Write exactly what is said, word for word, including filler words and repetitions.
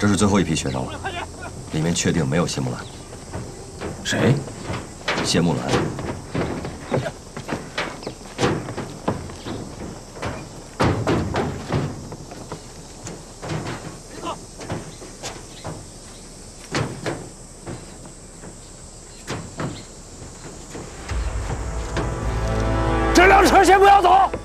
这是最后一批学生了，里面确定没有谢木兰。 谁？ 谢木兰。 这辆车先不要走。